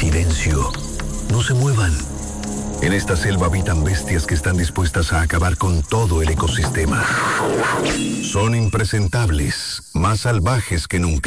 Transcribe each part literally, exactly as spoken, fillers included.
Silencio. No se muevan. En esta selva habitan bestias que están dispuestas a acabar con todo el ecosistema. Son impresentables, más salvajes que nunca.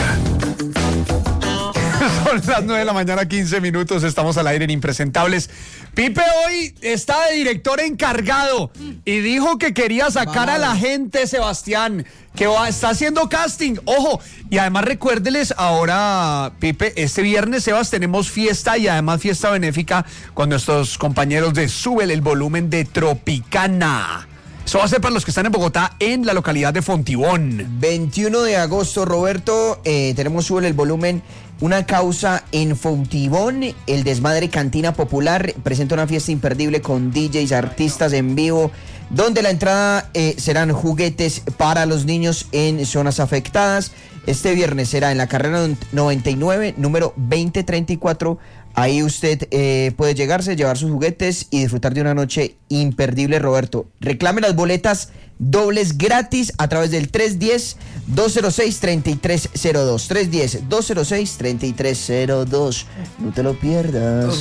Son las nueve de la mañana, quince minutos, estamos al aire en Impresentables. Pipe hoy está de director encargado y dijo que quería sacar a la gente, Sebastián, que va, está haciendo casting, ojo, y además recuérdeles ahora, Pipe, este viernes, Sebas, tenemos fiesta y además fiesta benéfica con nuestros compañeros de Súbele el Volumen de Tropicana. Eso va a ser para los que están en Bogotá, en la localidad de Fontibón. veintiuno de agosto, Roberto, eh, tenemos Súbele el Volumen, una causa en Fontibón. El Desmadre Cantina Popular presenta una fiesta imperdible con D Js, artistas en vivo, donde la entrada eh, serán juguetes para los niños en zonas afectadas. Este viernes será en la carrera noventa y nueve, número veinte treinta y cuatro. Ahí usted eh, puede llegarse, llevar sus juguetes y disfrutar de una noche imperdible, Roberto. Reclame las boletas dobles gratis a través del tres uno cero, dos cero seis, tres tres cero dos. tres uno cero, dos cero seis, tres tres cero dos. No te lo pierdas.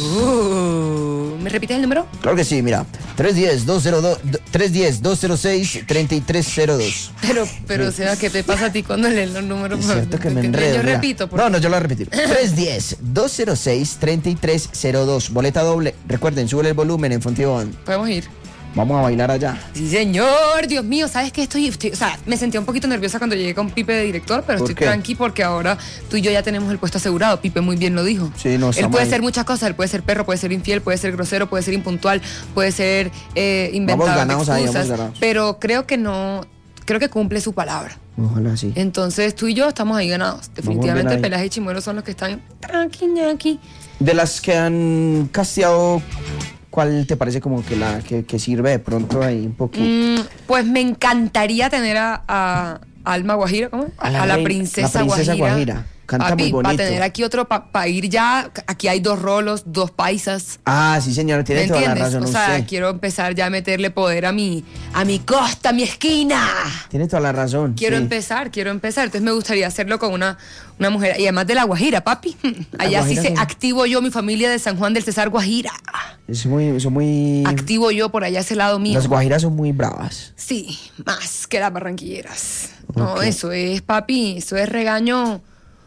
Uh, ¿Me repites el número? Claro que sí, mira. tres uno cero, dos cero dos, tres uno cero, dos cero seis, tres tres cero dos. Pero, pero, sí. O sea, ¿qué te pasa a ti cuando lees los números? Es cierto que me enredo. Yo mira. repito. Porque... No, no, yo lo voy a repetir. tres uno cero, dos cero seis, tres tres cero dos. Boleta doble. Recuerden, Súbele el Volumen en Fontibón. Podemos ir. Vamos a bailar allá. Sí, señor. Dios mío, ¿sabes qué? Estoy, estoy, o sea, me sentí un poquito nerviosa cuando llegué con Pipe de director, pero ¿Por estoy qué? tranqui porque ahora tú y yo ya tenemos el puesto asegurado. Pipe muy bien lo dijo. Sí, no, Él puede ahí. ser muchas cosas. Él puede ser perro, puede ser infiel, puede ser grosero, puede ser impuntual, puede ser eh, inventador Vamos ganados de ahí, excusas, vamos ganados. pero creo que no, creo que cumple su palabra. Ojalá sí. Entonces tú y yo estamos ahí ganados. Definitivamente bien ahí. Pelaje y Chimuelo son los que están tranqui, ñaqui. De las que han casteado, ¿cuál te parece como que la que, que sirve de pronto ahí un poquito? Mm, pues me encantaría tener a, a Alma Guajira, ¿cómo? A la reina- princesa, la princesa Guajira. Guajira. Canta Papi, muy bonito. para tener aquí otro, para pa ir ya, aquí hay dos rolos, dos paisas. Ah, sí, señora, ¿Me tiene toda la entiendes? razón O sea, usted. quiero empezar ya a meterle poder a mi, a mi costa, a mi esquina. Tiene toda la razón. Quiero sí. empezar, quiero empezar. Entonces me gustaría hacerlo con una, una mujer. Y además de la Guajira, papi. Allá Guajira sí se sí. activo yo, mi familia de San Juan del Cesar Guajira. Es muy, son muy... Activo yo por allá ese lado mío. Las guajiras son muy bravas. Sí, más que las barranquilleras. No, Ok. eso es, papi, eso es regaño,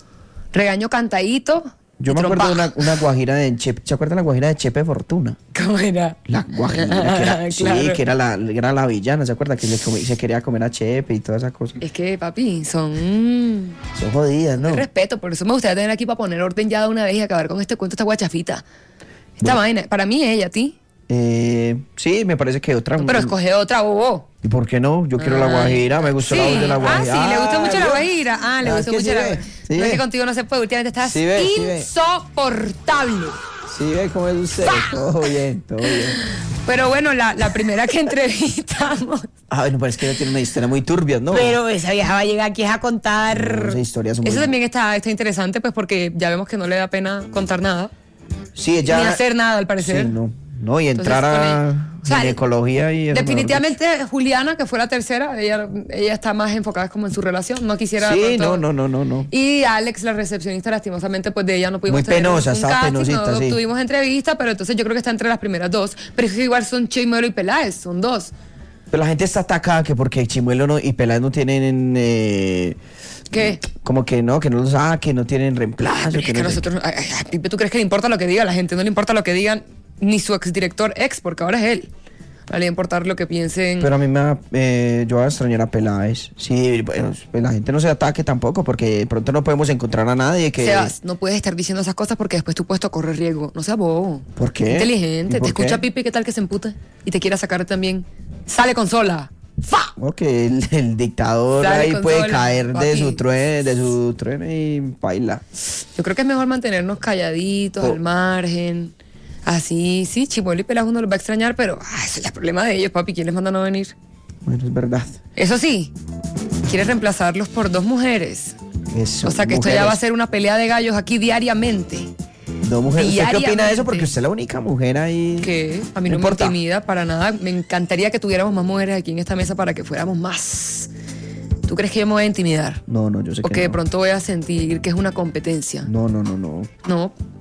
regaño cantadito. Yo y me acuerdo de trompa. una, una guajira de Chepe. ¿Se acuerdan de la guajira de Chepe Fortuna? ¿Cómo era? La guajira, que era, sí, Claro. que era la, era la villana, ¿se acuerda? Que le comi- se quería comer a Chepe y todas esas cosas. Es que, papi, son... Son jodidas, ¿no? de respeto, por eso me gustaría tener aquí para poner orden ya de una vez y acabar con este cuento, esta guachafita. Esta Bueno. vaina, para mí ella, a ti. Eh, sí, me parece que otra. No, pero escoge otra, bobo. ¿Y por qué no? Yo quiero la Ay. guajira, me gustó Sí. la voz de la guajira. Ah, sí, le gusta mucho la yo- guajira. Ah, le Ah, gusta es que mucho sí la ve, guajira. sí No es ve. que contigo no se puede, últimamente estás Sí ve, sí ve. insoportable. Sí, ve cómo es usted. Todo bien, todo bien. Pero bueno, la, la primera que entrevistamos. Ay, no, pero es que ella tiene una historia muy turbia, ¿no? Pero esa vieja va a llegar aquí a contar. No, esa historia es muy- Eso también está, está interesante, pues porque ya vemos que no le da pena contar nada. Sí, ella. Ni hacer nada, al parecer. Sí, no. No, y Entonces, entrar con a ella- o sea, ginecología y eso, Definitivamente Juliana, que fue la tercera, ella, ella está más enfocada como en su relación. No quisiera. Sí, de pronto- no, no, no, no, no. Y Alex, la recepcionista, lastimosamente, pues de ella no pudimos Muy tener penosa, un estaba casting, penosita, no sí. tuvimos entrevista, pero entonces yo creo que está entre las primeras dos. Pero es que igual son Chimuelo y Peláez, son dos. Pero la gente está atacada que porque Chimuelo no, y Peláez no tienen. Eh, ¿Qué? Como que no, que no los saquen, no tienen reemplazo. Pero es que que no sé nosotros, ay, ay, ay, Pipe, ¿tú crees que le importa lo que diga? A la gente no le importa lo que digan ni su exdirector ex, porque ahora es él. Ahora le va a importar lo que piensen. Pero a mí me va, eh, yo voy a extrañar a Peláez. Sí, bueno, pues la gente no se ataque tampoco porque de pronto no podemos encontrar a nadie que... Sebas, no puedes estar diciendo esas cosas porque después tu puesto corre riesgo. No seas bobo. ¿Por qué? Inteligente. ¿Y por Te escucha qué? Pipe, ¿qué tal que se empute? Y te quiera sacar también. Sale consola. ¡Fa! Ok, el, el dictador Sale ahí con puede sola, caer de papi. su trueno, de su trueno y baila. Yo creo que es mejor mantenernos calladitos, Oh. al margen. Así, sí, Chimuelo y Peláez uno los va a extrañar, pero ah, eso ya es problema de ellos, papi. ¿Quién les manda a no venir? Bueno, es verdad. Eso sí, quieres reemplazarlos por dos mujeres. Eso, O sea que esto ya mujeres. va a ser una pelea de gallos aquí diariamente. No, mujer, ¿usted qué opina de diariamente. eso? Porque usted es la única mujer ahí. Que a mí no, me importa. intimida para nada. Me encantaría que tuviéramos más mujeres aquí en esta mesa para que fuéramos más. ¿Tú crees que yo me voy a intimidar? No, no, yo sé O que que de no. pronto voy a sentir que es una competencia. No, no, no, no. No,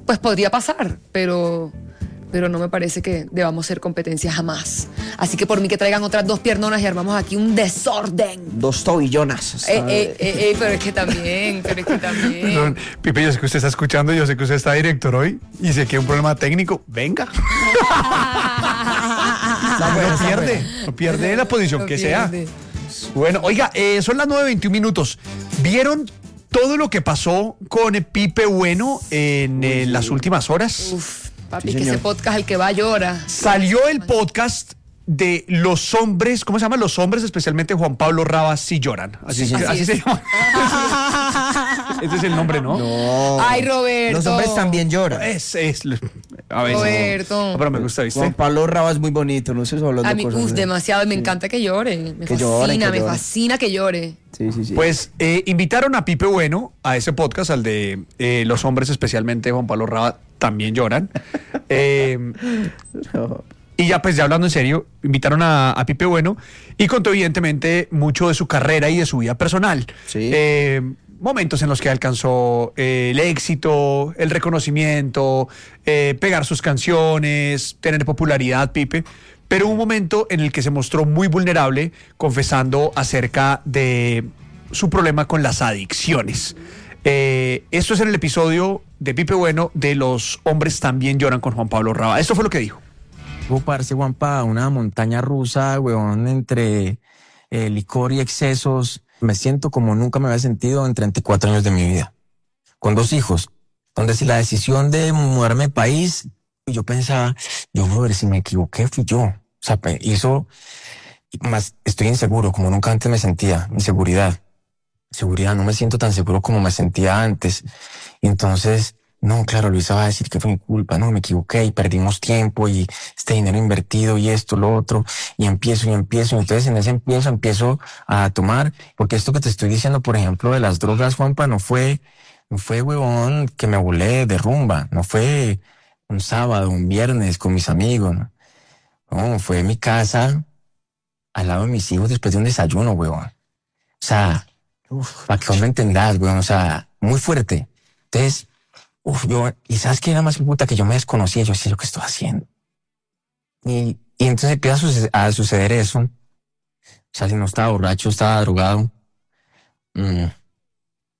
pues podría pasar, pero, pero no me parece que debamos ser competencia jamás. Así que por mí que traigan otras dos piernonas y armamos aquí un desorden. Dos tobillonas. Eh, eh, eh, eh, pero es que también, pero es que también. Perdón, Pipe, yo sé que usted está escuchando, yo sé que usted está director hoy y sé que hay un problema técnico. Venga. No pierde, no pierde la posición No que pierde. sea. Bueno, oiga, eh, son las nueve veintiún minutos. ¿Vieron todo lo que pasó con Pipe Bueno en eh, las últimas horas? Uf, papi, Sí, que señor. ese podcast, el que va llora. Salió el podcast de los hombres, ¿cómo se llama? Los hombres, especialmente Juan Pablo Raba, sí lloran. Así, Sí, así, así se es. llama. Ese es el nombre, ¿no? No. Ay, Roberto. Los hombres también lloran. Es, es. A veces. Roberto. No, pero me gusta, ¿viste? Juan Pablo Raba es muy bonito, no sé hablando A mí, cosas. uf, ¿eh? demasiado. Y me encanta que llore. Me Que fascina, llore, que me llore. fascina que llore. Sí, sí, sí. Pues eh, invitaron a Pipe Bueno a ese podcast, al de eh, los hombres, especialmente Juan Pablo Raba, también lloran. Eh, No. y ya, pues ya hablando en serio, invitaron a, a Pipe Bueno y contó evidentemente mucho de su carrera y de su vida personal. Sí. Eh, momentos en los que alcanzó eh, el éxito, el reconocimiento, eh, pegar sus canciones, tener popularidad, Pipe. Pero hubo un momento en el que se mostró muy vulnerable, confesando acerca de su problema con las adicciones. Eh, esto es en el episodio de Pipe Bueno de Los hombres también lloran con Juan Pablo Raba. Esto fue lo que dijo. Hubo, parce, Juanpa, una montaña rusa, weón, entre eh, licor y excesos. Me siento como nunca me había sentido en treinta y cuatro años de mi vida. Con dos hijos, donde si la decisión de mudarme de país, yo pensaba, yo, brother, si me equivoqué, fui yo. O sea, pe- hizo, más estoy inseguro, como nunca antes me sentía, inseguridad. Seguridad, no me siento tan seguro como me sentía antes. Y entonces, no, claro, Luisa va a decir que fue mi culpa, no, me equivoqué y perdimos tiempo y este dinero invertido y esto, lo otro, y empiezo y empiezo, y entonces en ese empiezo, empiezo a tomar, porque esto que te estoy diciendo, por ejemplo, de las drogas, Juanpa, no fue, no fue, huevón, que me volé de rumba, no fue un sábado, un viernes con mis amigos, no, no fue en mi casa, al lado de mis hijos después de un desayuno, huevón. O sea, para que vos me entendás, weón, o sea, muy fuerte. Entonces, uf, yo, y sabes que era más puta que yo me desconocía, yo decía, ¿lo que estoy haciendo? Y, y entonces empieza a, suce- a suceder eso. O sea, si no estaba borracho, estaba drogado. Mm,